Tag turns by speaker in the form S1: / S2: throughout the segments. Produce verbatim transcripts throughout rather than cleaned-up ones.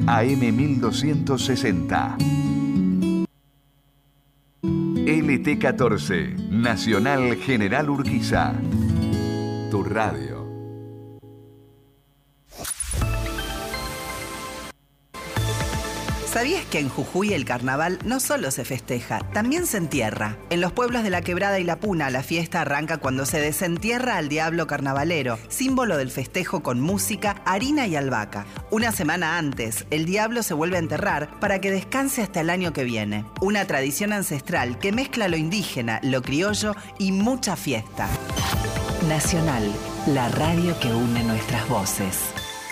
S1: A M mil doscientos sesenta. L T catorce, Nacional General Urquiza. Tu radio.
S2: ¿Sabías que en Jujuy el carnaval no solo se festeja, también se entierra? En los pueblos de La Quebrada y La Puna, la fiesta arranca cuando se desentierra al diablo carnavalero, símbolo del festejo con música, harina y albahaca. Una semana antes, el diablo se vuelve a enterrar para que descanse hasta el año que viene. Una tradición ancestral que mezcla lo indígena, lo criollo y mucha fiesta. Nacional, la radio que une nuestras voces.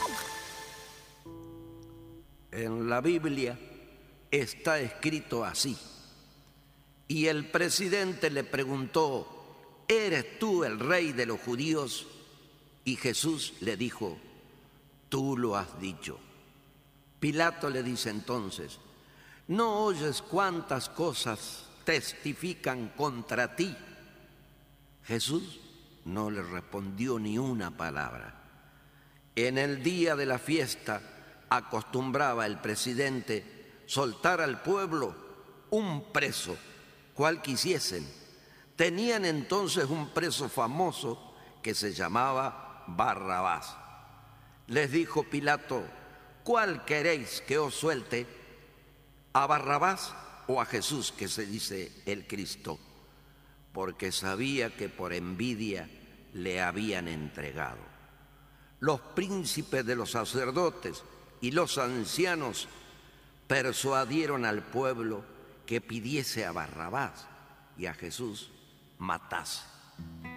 S3: En la Biblia está escrito así. Y el presidente le preguntó: ¿eres tú el rey de los judíos? Y Jesús le dijo: tú lo has dicho. Pilato le dice entonces: ¿no oyes cuántas cosas testifican contra ti? Jesús no le respondió ni una palabra. En el día de la fiesta acostumbraba el presidente soltar al pueblo un preso, cual quisiesen. Tenían entonces un preso famoso que se llamaba Barrabás. Les dijo Pilato: ¿cuál queréis que os suelte? ¿A Barrabás o a Jesús, que se dice el Cristo? Porque sabía que por envidia le habían entregado. Los príncipes de los sacerdotes y los ancianos persuadieron al pueblo que pidiese a Barrabás y a Jesús matase.